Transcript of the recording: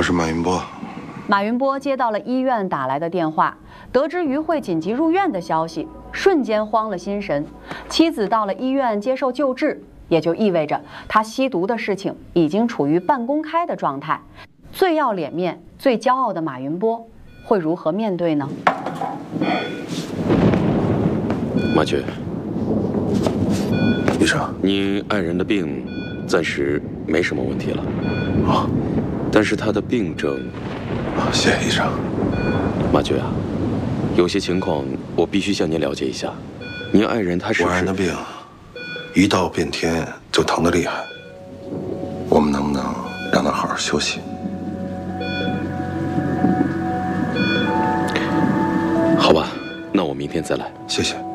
我是马云波。 马云波接到了医院打来的电话，得知于慧紧急入院的消息，瞬间慌了心神。妻子到了医院接受救治，也就意味着他吸毒的事情已经处于半公开的状态。最要脸面、最骄傲的马云波会如何面对呢？ 马局， 医生， 您爱人的病暂时没什么问题了。 啊， 但是他的病症…… 谢谢医生。 马局啊，有些情况我必须向您了解一下。您爱人他是…… 我爱人的病，一到变天就疼得厉害。我们能不能让他好好休息？ 好吧，那我明天再来。 谢谢。